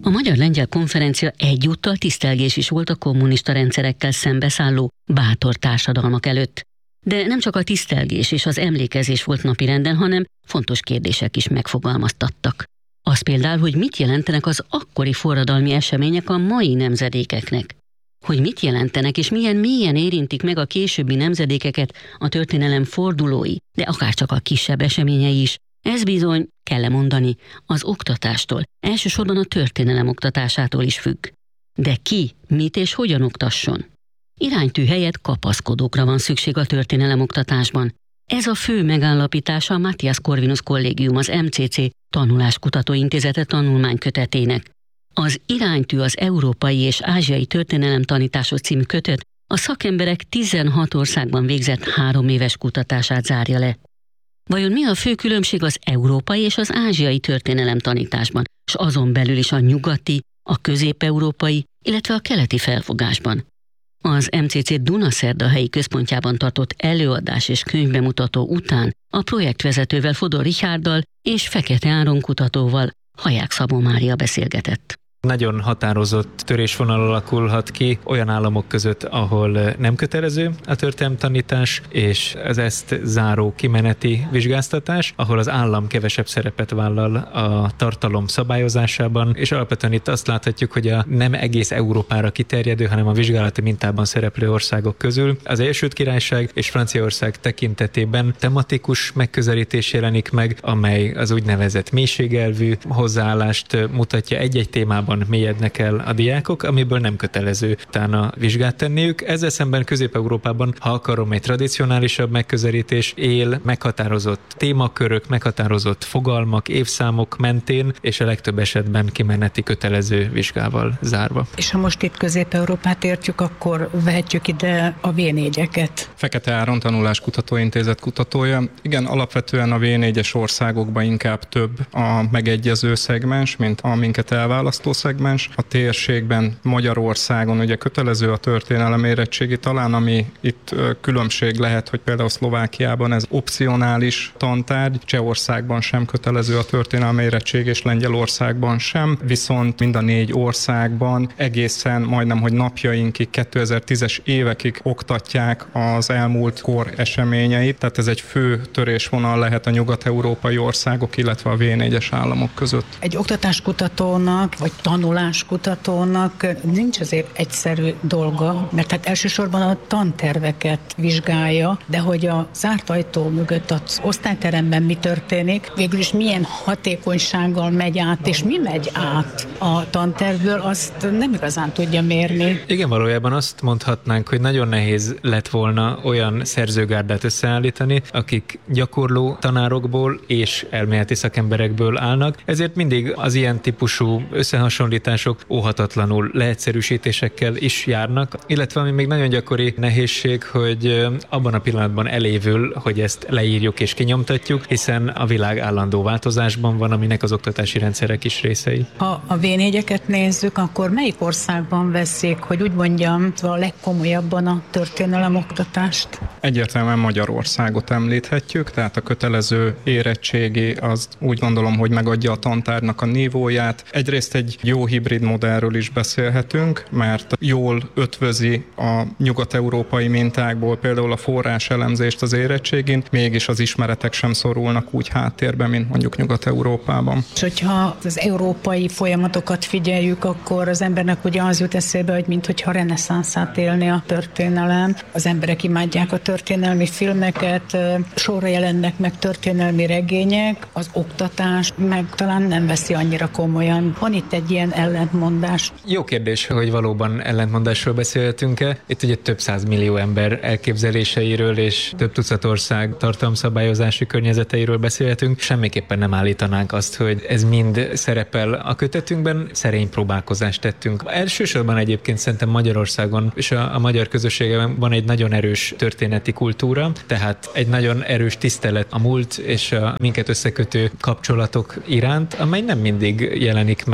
A magyar-lengyel konferencia egyúttal tisztelgés is volt a kommunista rendszerekkel szembeszálló bátor társadalmak előtt. De nem csak a tisztelgés és az emlékezés volt napirenden, hanem fontos kérdések is megfogalmaztattak. Az például, hogy mit jelentenek az akkori forradalmi események a mai nemzedékeknek. Hogy mit jelentenek és milyen mélyen érintik meg a későbbi nemzedékeket a történelem fordulói, de akárcsak a kisebb eseményei is. Ez bizony, kell mondani, az oktatástól, elsősorban a történelem oktatásától is függ. De ki, mit és hogyan oktasson? Iránytű helyett kapaszkodókra van szükség a történelem oktatásban. Ez a fő megállapítása a Matthias Corvinus Kollégium, az MCC Tanuláskutató Intézete tanulmánykötetének. Az Iránytű az európai és ázsiai történelemtanítások című kötet a szakemberek 16 országban végzett 3 éves kutatását zárja le. Vajon mi a fő különbség az európai és az ázsiai történelemtanításban, s azon belül is a nyugati, a közép-európai, illetve a keleti felfogásban? Az MCC Dunaszerdahelyi központjában tartott előadás és könyvbemutató után a projektvezetővel, Fodor Richárddal és Fekete Áron kutatóval Haják Szabó Mária beszélgetett. Nagyon határozott törésvonal alakulhat ki olyan államok között, ahol nem kötelező a történelemtanítás, és az ezt záró kimeneti vizsgáztatás, ahol az állam kevesebb szerepet vállal a tartalom szabályozásában, és alapvetően itt azt láthatjuk, hogy a nem egész Európára kiterjedő, hanem a vizsgálati mintában szereplő országok közül az Egyesült Királyság és Franciaország tekintetében tematikus megközelítés jelenik meg, amely az úgynevezett mélységelvű hozzáállást mutatja egy-egy témában, mélyednek el a diákok, amiből nem kötelező utána vizsgát tenniük. Ezzel szemben Közép-Európában, ha akarom, egy tradicionálisabb megközelítés él, meghatározott témakörök, meghatározott fogalmak, évszámok mentén, és a legtöbb esetben kimeneti kötelező vizsgával zárva. És ha most itt Közép-Európát értjük, akkor vehetjük ide a V4-eket. Fekete Áron Tanuláskutató Intézet kutatója. Igen, alapvetően a V4-es országokban inkább több a megegyező szegmens, mint a minket elválasztó szegmens. A térségben, Magyarországon ugye kötelező a történelem érettségi, talán ami itt különbség lehet, hogy például Szlovákiában ez opcionális tantárgy, Csehországban sem kötelező a történelem érettség, és Lengyelországban sem, viszont mind a 4 országban egészen majdnem, hogy napjainkig, 2010-es évekig oktatják az elmúlt kor eseményeit, tehát ez egy fő törésvonal lehet a nyugat-európai országok, illetve a V4-es államok között. Egy oktatáskutatónak, vagy tanuláskutatónak nincs azért egyszerű dolga, mert hát elsősorban a tanterveket vizsgálja, de hogy a zárt ajtó mögött az osztályteremben mi történik, végül is milyen hatékonysággal megy át, és mi megy át a tantervből, azt nem igazán tudja mérni. Igen, valójában azt mondhatnánk, hogy nagyon nehéz lett volna olyan szerzőgárdát összeállítani, akik gyakorló tanárokból és elméleti szakemberekből állnak, ezért mindig az ilyen típusú összehasonlítások óhatatlanul leegyszerűsítésekkel is járnak, illetve ami még nagyon gyakori nehézség, hogy abban a pillanatban elévül, hogy ezt leírjuk és kinyomtatjuk, hiszen a világ állandó változásban van, aminek az oktatási rendszerek is részei. Ha a V4-eket nézzük, akkor melyik országban veszik, hogy úgy mondjam, a legkomolyabban a történelem oktatást? Egyértelműen Magyarországot említhetjük, tehát a kötelező érettségi az úgy gondolom, hogy megadja a tantárnak a nívóját. Egyrészt egy jó hibrid modellről is beszélhetünk, mert jól ötvözi a nyugat-európai mintákból például a forráselemzést az érettségén, mégis az ismeretek sem szorulnak úgy háttérbe, mint mondjuk Nyugat-Európában. És hogyha az európai folyamatokat figyeljük, akkor az embernek ugye az jut eszébe, hogy minthogyha reneszánszát élni a történelem. Az emberek imádják a történelmi filmeket, sorra jelennek meg történelmi regények, az oktatás meg talán nem veszi annyira komolyan. Van itt egy ilyen ellentmondás? Jó kérdés, hogy valóban ellentmondásról beszélhetünk-e. Itt ugye több 100 millió ember elképzeléseiről és több tucat ország tartalomszabályozási környezeteiről beszélhetünk. Semmiképpen nem állítanánk azt, hogy ez mind szerepel a kötetünkben. Szerény próbálkozást tettünk. Elsősorban egyébként szerintem Magyarországon és a magyar közösségben van egy nagyon erős történeti kultúra, tehát egy nagyon erős tisztelet a múlt és a minket összekötő kapcsolatok iránt, amely nem mindig jelenik meg, nem minden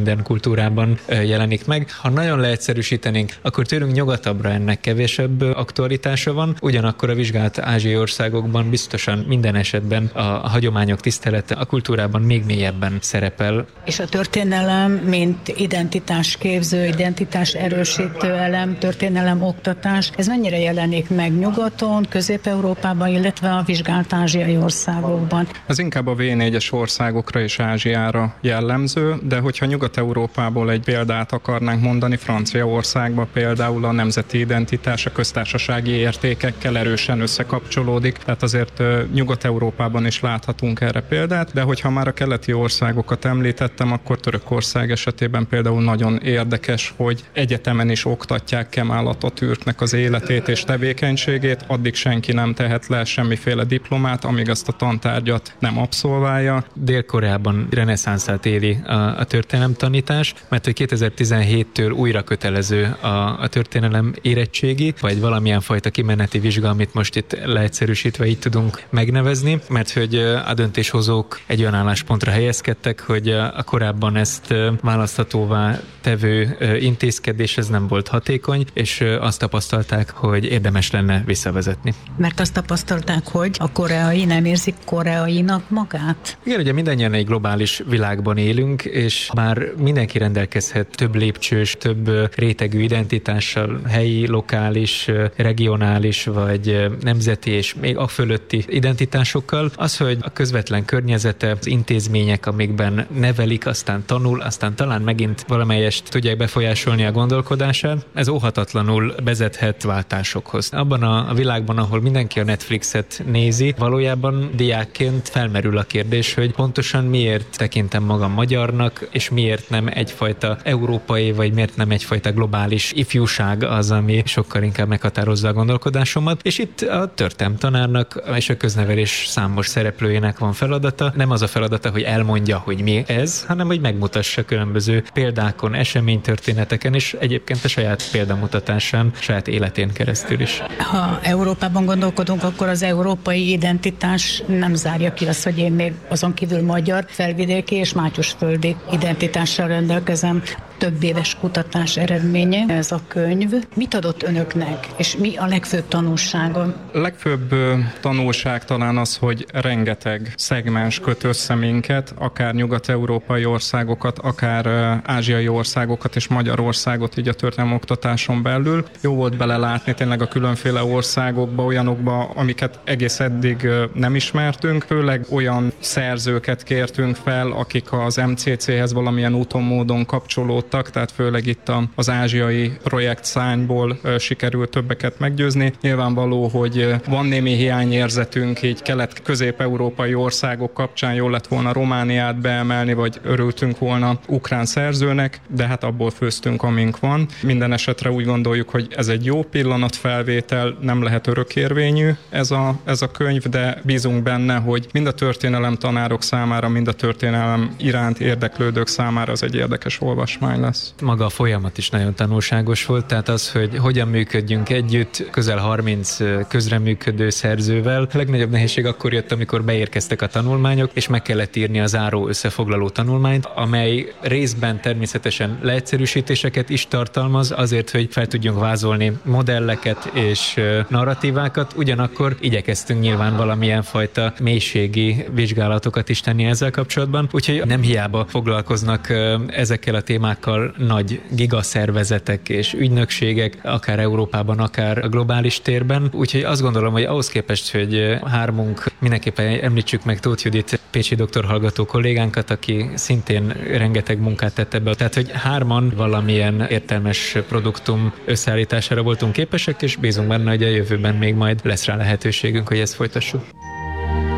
minden kultúrában jelenik meg. Ha nagyon leegyszerűsítenénk, akkor tőlünk nyugatabbra ennek kevésebb aktualitása van, ugyanakkor a vizsgált ázsiai országokban biztosan minden esetben a hagyományok tisztelete a kultúrában még mélyebben szerepel. És a történelem, mint identitásképző, identitás erősítő elem, történelem oktatás, ez mennyire jelenik meg nyugaton, Közép-Európában, illetve a vizsgált ázsiai országokban? Ez inkább a V4-es országokra és Ázsiára jellemző, de hogyha Nyugat-Európából egy példát akarnánk mondani, Franciaországban például a nemzeti identitás a köztársasági értékekkel erősen összekapcsolódik, tehát azért Nyugat-Európában is láthatunk erre példát, de hogyha már a keleti országokat említettem, akkor Törökország esetében például nagyon érdekes, hogy egyetemen is oktatják Kemal Atatürknek az életét és tevékenységét, addig senki nem tehet le semmiféle diplomát, amíg azt a tantárgyat nem abszolválja. Dél-Koreában reneszánszát éli a történelemtanítás, mert hogy 2017-től újra kötelező a történelem érettségi, vagy valamilyen fajta kimeneti vizsga, amit most itt leegyszerűsítve így tudunk megnevezni, mert hogy a döntéshozók egy olyan álláspontra helyezkedtek, hogy a korábban ezt választhatóvá tevő intézkedés ez nem volt hatékony, és azt tapasztalták, hogy érdemes lenne visszavezetni. Mert azt tapasztalták, hogy a koreai nem érzik koreainak magát? Igen, ugye mindannyian egy globális világban élünk, és bár mindenki rendelkezhet több lépcsős, több rétegű identitással, helyi, lokális, regionális, vagy nemzeti és még a fölötti identitásokkal, az, hogy a közvetlen környezete, az intézmények, amikben nevelik, aztán tanul, aztán talán megint valamelyest tudják befolyásolni a gondolkodását, ez óhatatlanul vezethet váltásokhoz. Abban a világban, ahol mindenki a Netflixet nézi, valójában diákként felmerül a kérdés, hogy pontosan miért tekintem magam magyarnak, és miért nem egyfajta európai, vagy miért nem egyfajta globális ifjúság az, ami sokkal inkább meghatározza a gondolkodásomat. És itt a történelemtanárnak és a köznevelés számos szereplőjének van feladata. Nem az a feladata, hogy elmondja, hogy mi ez, hanem hogy megmutassa különböző példákon, eseménytörténeteken, és egyébként a saját példamutatásán, saját életén keresztül is. Ha Európában gondolkodunk, akkor az európai identitás nem zárja ki azt, hogy én még azon kívül magyar, felvidéki és mátyusföldi identitással rendelkezem. Több éves kutatás eredménye ez a könyv. Mit adott önöknek, és mi a legfőbb tanulsága? A legfőbb tanulság talán az, hogy rengeteg szegmens köt össze minket, akár nyugat-európai országokat, akár ázsiai országokat és Magyarországot így a történelmi oktatáson belül. Jó volt belelátni tényleg a különféle országokba, olyanokba, amiket egész eddig nem ismertünk, főleg olyan szerzőket kértünk fel, akik az MCC-hez valamilyen úton, módon kapcsolódtak, tehát főleg itt az ázsiai projektszárnyból sikerült többeket meggyőzni. Nyilvánvaló, hogy van némi hiányérzetünk így kelet-közép-európai országok kapcsán, jól lett volna Romániát beemelni, vagy örültünk volna ukrán szerzőnek, de hát abból főztünk, amink van. Minden esetre úgy gondoljuk, hogy ez egy jó pillanatfelvétel, nem lehet örökérvényű ez a könyv, de bízunk benne, hogy mind a történelem tanárok számára, mind a történelem iránt érdeklődők számára az egy érdekes olvasmány lesz. Maga a folyamat is nagyon tanulságos volt, tehát az, hogy hogyan működjünk együtt, közel 30 közreműködő szerzővel. A legnagyobb nehézség akkor jött, amikor beérkeztek a tanulmányok, és meg kellett írni a záró összefoglaló tanulmányt, amely részben természetesen leegyszerűsítéseket is tartalmaz, azért, hogy fel tudjunk vázolni modelleket és narratívákat, ugyanakkor igyekeztünk nyilván valamilyen fajta mélységi vizsgálatokat is tenni ezzel kapcsolatban, úgyhogy nem hiába foglalkoznak ezekkel a témákkal nagy gigaszervezetek és ügynökségek, akár Európában, akár a globális térben, úgyhogy azt gondolom, hogy ahhoz képest, hogy hármunk, mindenképpen említsük meg Tóth Judit, pécsi doktorhallgató kollégánkat, aki szintén rengeteg munkát tett ebbe, tehát hogy hárman valamilyen értelmes produktum összeállítására voltunk képesek, és bízunk benne, hogy a jövőben még majd lesz rá lehetőségünk, hogy ezt folytassuk.